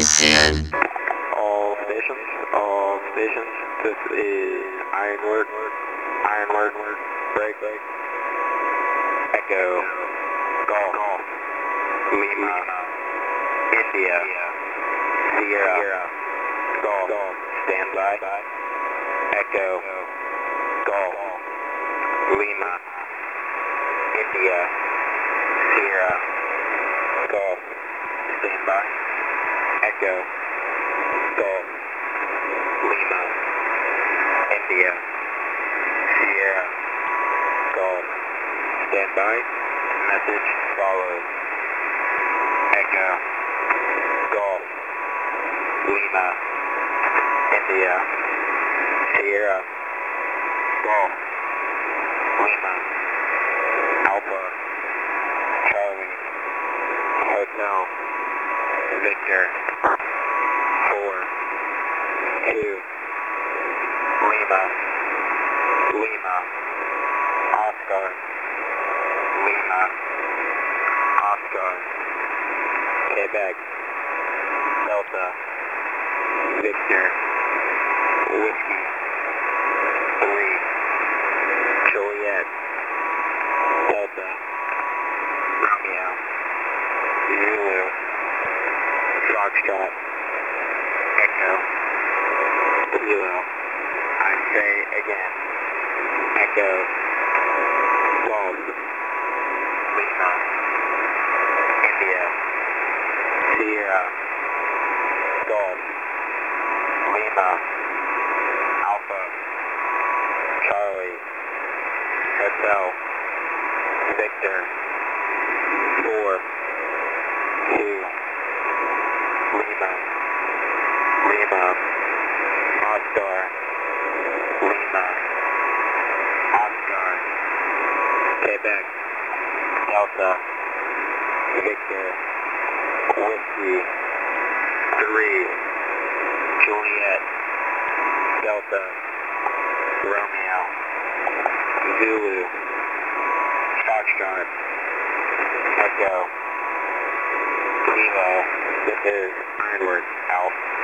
position. All stations, this is Ironwork, break, Echo, Golf, Lima, India, Sierra, Golf, standby, Echo, Golf, Lima, India, Sierra, Golf, standby, Echo, Golf, Lima, India, Sierra, Golf, standby, message follows, Echo, Golf, Lima, India, Sierra, Golf, Lima, Alpha, Charlie, Hotel, Victor, 4, 2, Lima, Oscar, Lima, Oscar, Quebec, Delta, Victor, Whiskey, 3, Juliet, Delta, Romeo, Zulu, Foxtrot, Echo, Kilo. I say again, Echo, Golf, Lima, India, Sierra, Golf, Lima, Alpha, Charlie, Hotel, Victor, 4, 2, Lima, Oscar, Lima, Oscar, Quebec, Delta, Victor, Whiskey, 3, Juliet, Delta, Romeo, Zulu, Foxtrot, Echo, Kilo. This is Ironwork, Alpha.